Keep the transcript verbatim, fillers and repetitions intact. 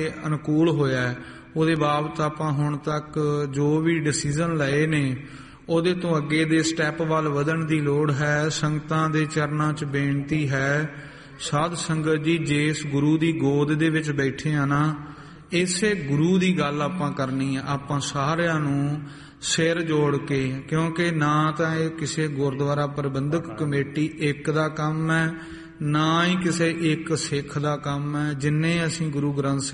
ਅਨੁਕੂਲ ਹੋਇਆ, ਉਹਦੇ ਬਾਬਤ ਆਪਾਂ ਹੁਣ ਤੱਕ ਜੋ ਵੀ ਡਿਸੀਜ਼ਨ ਲਏ ਨੇ ਉਹਦੇ ਤੋਂ ਅੱਗੇ ਦੇ ਸਟੈਪ ਵੱਲ ਵਧਣ ਦੀ ਲੋੜ ਹੈ। ਸੰਗਤਾਂ ਦੇ ਚਰਨਾਂ 'ਚ ਬੇਨਤੀ ਹੈ, ਸਾਧ ਸੰਗਤ ਜੀ ਜਿਸ ਗੁਰੂ ਦੀ ਗੋਦ ਦੇ ਵਿੱਚ ਬੈਠੇ ਆ ਨਾ, ਇਸੇ ਗੁਰੂ ਦੀ ਗੱਲ ਆਪਾਂ ਕਰਨੀ ਆ। ਆਪਾਂ ਸਾਰਿਆਂ ਨੂੰ ਸਿਰ ਜੋੜ ਕੇ, ਕਿਉਂਕਿ ਨਾ ਤਾਂ ਇਹ ਕਿਸੇ ਗੁਰਦੁਆਰਾ ਪ੍ਰਬੰਧਕ ਕਮੇਟੀ ਇੱਕ ਦਾ ਕੰਮ ਹੈ, ਨਾ ਹੀ ਕਿਸੇ ਇੱਕ ਸਿੱਖ ਦਾ ਕੰਮ ਹੈ। ਜਿੰਨੇ ਅਸੀਂ ਗੁਰੂ ਗ੍ਰੰਥ